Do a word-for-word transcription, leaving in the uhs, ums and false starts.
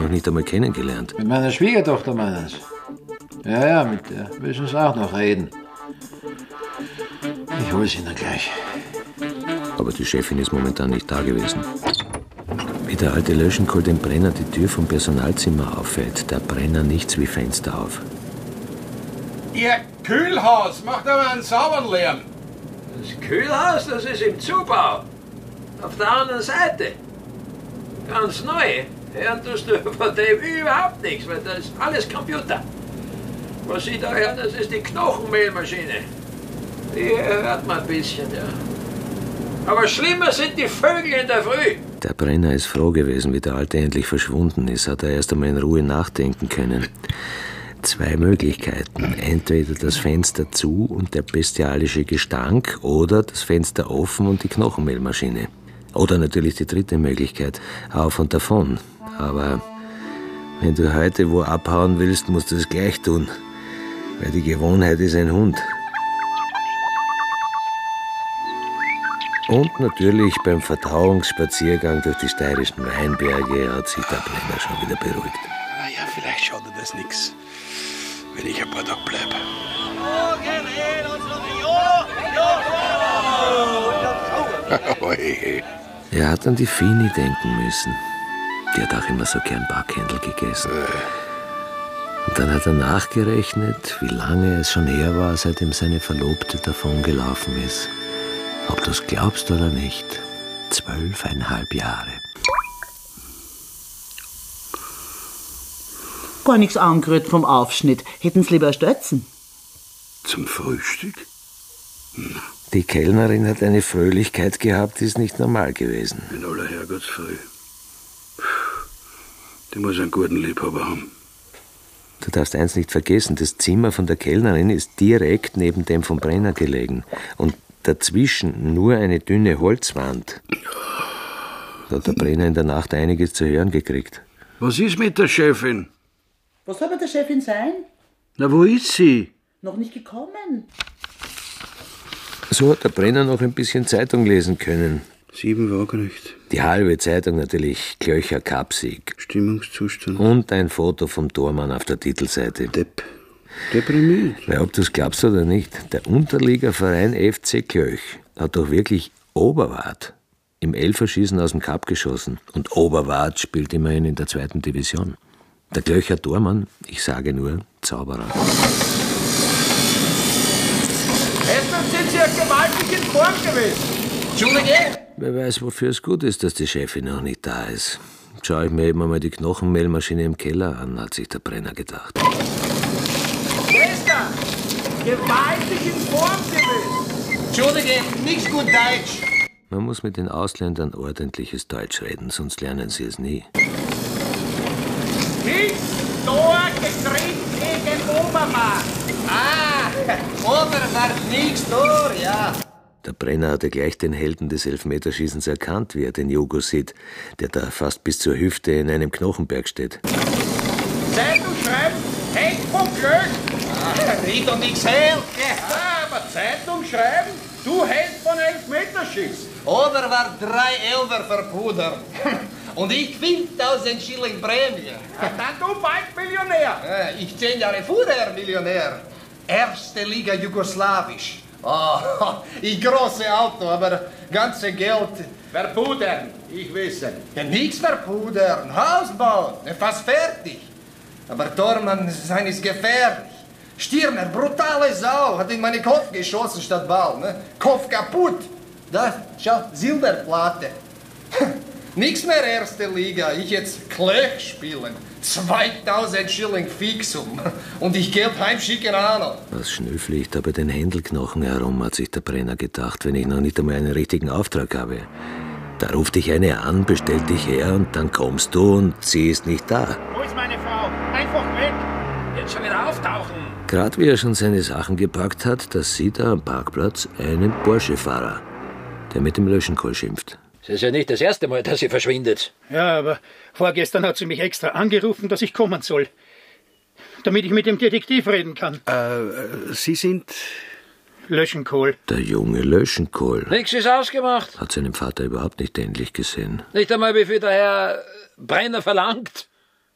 noch nicht einmal kennengelernt. Mit meiner Schwiegertochter meinen Sie? Ja, ja, mit der müssen Sie auch noch reden. Ich hole sie Ihnen gleich. Aber die Chefin ist momentan nicht da gewesen. Wie der alte Löschenkohl dem Brenner die Tür vom Personalzimmer auffällt, der Brenner nichts wie Fenster auf. Ihr Kühlhaus macht aber einen sauberen Lärm. Das Kühlhaus, das ist im Zubau. Auf der anderen Seite. Ganz neu. Hören tust du von dem überhaupt nichts, weil das ist alles Computer. Was Sie da hören, das ist die Knochenmehlmaschine. Die hört man ein bisschen, ja. Aber schlimmer sind die Vögel in der Früh. Der Brenner ist froh gewesen, wie der Alte endlich verschwunden ist. Hat er erst einmal in Ruhe nachdenken können. Zwei Möglichkeiten. Entweder das Fenster zu und der bestialische Gestank oder das Fenster offen und die Knochenmehlmaschine. Oder natürlich die dritte Möglichkeit. Auf und davon. Aber wenn du heute wo abhauen willst, musst du es gleich tun. Weil die Gewohnheit ist ein Hund. Und natürlich beim Verdauungsspaziergang durch die steirischen Weinberge hat sich der Brenner schon wieder beruhigt. Na ja, vielleicht schadet das nichts, wenn ich ein paar Tage bleibe. Er hat an die Fini denken müssen. Die hat auch immer so gern Backhändel gegessen. Und dann hat er nachgerechnet, wie lange es schon her war, seitdem seine Verlobte davongelaufen ist. Ob du es glaubst oder nicht, zwölfeinhalb Jahre. Gar nichts angerührt vom Aufschnitt. Hätten's lieber Stötzen. Zum Frühstück? Na. Die Kellnerin hat eine Fröhlichkeit gehabt, die ist nicht normal gewesen. In aller Herrgottsfrüh. Die muss einen guten Liebhaber haben. Du darfst eins nicht vergessen, das Zimmer von der Kellnerin ist direkt neben dem vom Brenner gelegen. Und dazwischen nur eine dünne Holzwand. Da hat der Brenner in der Nacht einiges zu hören gekriegt. Was ist mit der Chefin? Was soll mit der Chefin sein? Na, wo ist sie? Noch nicht gekommen. So hat der Brenner noch ein bisschen Zeitung lesen können. Sieben Waagrecht. Die halbe Zeitung natürlich, Klöcher Kapsig. Stimmungszustand. Und ein Foto vom Tormann auf der Titelseite. Depp. Deprimiert. Weil ob du es glaubst oder nicht, der Unterligaverein F C Klöch hat doch wirklich Oberwart im Elferschießen aus dem Kap geschossen. Und Oberwart spielt immerhin in der zweiten Division. Der Klöcher Tormann, ich sage nur, Zauberer. Gestern sind Sie ja gewaltig in Form gewesen. Entschuldige? Wer weiß, wofür es gut ist, dass die Chefin noch nicht da ist. Schau ich mir eben einmal die Knochenmehlmaschine im Keller an, hat sich der Brenner gedacht. Gestern gewaltig in Form gewesen. Entschuldige, nicht gut Deutsch. Man muss mit den Ausländern ordentliches Deutsch reden, sonst lernen sie es nie. Nicht Tor getrennt gegen Obermacht. Ah, Obermacht nichts Tor, ja. Der Brenner hatte gleich den Helden des Elfmeterschießens erkannt, wie er den Jugo sieht, der da fast bis zur Hüfte in einem Knochenberg steht. Zeitung schreiben, hängt vom Glück. Ah, red doch nichts her. Ja, aber Zeitung schreiben, du hältst von Elfmeterschießen. Oder war drei Elfer verpudert. Und ich fünftausend Schilling Prämie. Dann du bald Millionär. Ja, ich zehn Jahre vorher Millionär. Erste Liga Jugoslawisch. Oh, ich große Auto, aber ganze Geld. Verpudern, ich wisse. Ja, nichts verpudern, Haus bauen, fast fertig. Aber Tormann sein ist gefährlich. Stirner, brutale Sau, hat in meinen Kopf geschossen statt Ball. Ne? Kopf kaputt. Da, schau, Silberplatte. Nix mehr erste Liga, ich jetzt Klech spielen. zweitausend Schilling Fixum. Und ich Geld heimschicken auch noch. Was schnüffle ich da bei den Händelknochen herum, hat sich der Brenner gedacht, wenn ich noch nicht einmal einen richtigen Auftrag habe. Da ruft dich eine an, bestellt dich her und dann kommst du und sie ist nicht da. Wo ist meine Frau? Einfach weg. Jetzt schon wieder auftauchen. Gerade wie er schon seine Sachen gepackt hat, da sieht er am Parkplatz einen Porsche-Fahrer, der mit dem Löschenkohl schimpft. Es ist ja nicht das erste Mal, dass sie verschwindet. Ja, aber vorgestern hat sie mich extra angerufen, dass ich kommen soll. Damit ich mit dem Detektiv reden kann. Äh, Sie sind... Löschenkohl. Der junge Löschenkohl. Nix ist ausgemacht. Hat seinen Vater überhaupt nicht ähnlich gesehen. Nicht einmal, wie viel der Herr Brenner verlangt.